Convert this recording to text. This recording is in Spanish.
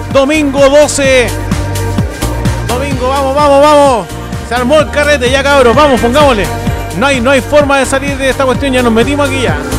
Domingo 12. Domingo, vamos. Se armó el carrete, ya cabros, vamos, pongámosle. No hay forma de salir de esta cuestión, ya nos metimos aquí ya.